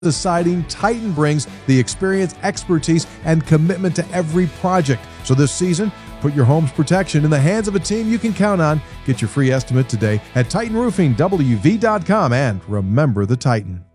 the siding, Titan brings the experience, expertise, and commitment to every project. So this season, put your home's protection in the hands of a team you can count on. Get your free estimate today at TitanRoofingWV.com, and remember the Titan.